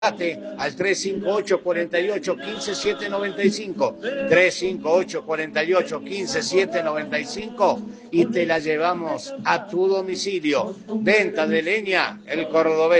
al 358-48-15-795, 358-48-15-795 y te la llevamos a tu domicilio. Venta de leña, El Cordobés.